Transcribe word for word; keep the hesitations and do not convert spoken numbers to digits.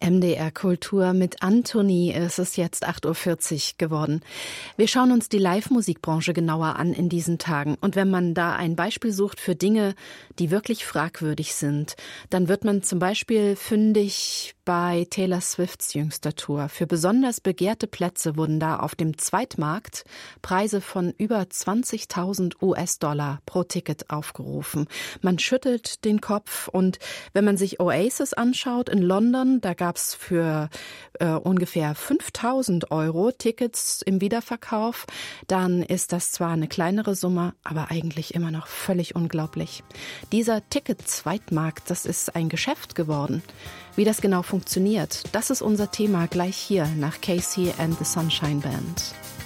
M D R Kultur mit Anthony. Es ist jetzt acht Uhr vierzig geworden. Wir schauen uns die Live-Musikbranche genauer an in diesen Tagen. Und wenn man da ein Beispiel sucht für Dinge, die wirklich fragwürdig sind, dann wird man zum Beispiel fündig bei Taylor Swifts jüngster Tour. Für besonders begehrte Plätze wurden da auf dem Zweitmarkt Preise von über zwanzigtausend U S-Dollar pro Ticket aufgerufen. Man schüttelt den Kopf, und wenn man sich Oasis anschaut in London, da gab es für äh, ungefähr fünftausend Euro Tickets im Wiederverkauf, dann ist das zwar eine kleinere Summe, aber eigentlich immer noch völlig unglaublich. Dieser Ticket-Zweitmarkt, das ist ein Geschäft geworden. Wie das genau funktioniert, das ist unser Thema gleich hier nach Casey and the Sunshine Band.